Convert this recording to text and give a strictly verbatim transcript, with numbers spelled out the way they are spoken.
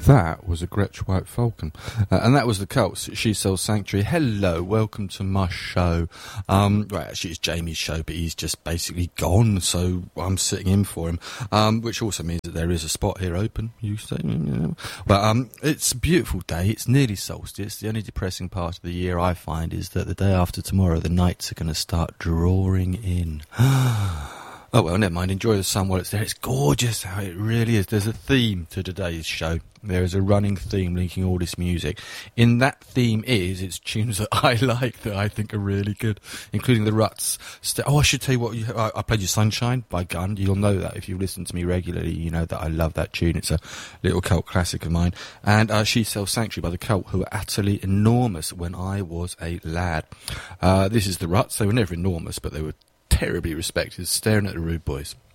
That was a Gretsch White Falcon. Uh, and that was the Cults, She Sells Sanctuary. Hello, welcome to my show. Um, well, actually, it's Jamie's show, but he's just basically gone, so I'm sitting in for him. Um, which also means that there is a spot here open, you say. You know. But um, it's a beautiful day. It's nearly solstice. The only depressing part of the year I find is that the day after tomorrow, the nights are going to start drawing in. Oh, well, never mind. Enjoy the sun while it's there. It's gorgeous how it really is. There's a theme to today's show. There is a running theme linking all this music. In that theme is, it's tunes that I like, that I think are really good, including the Ruts. St- oh, I should tell you what, you, I, I played you Sunshine by Gun. You'll know that if you listen to me regularly. You know that I love that tune. It's a little cult classic of mine. And uh, She Sells Sanctuary by the Cult, who were utterly enormous when I was a lad. Uh, this is the Ruts. They were never enormous, but they were terribly respected, Staring at the Rude Boys.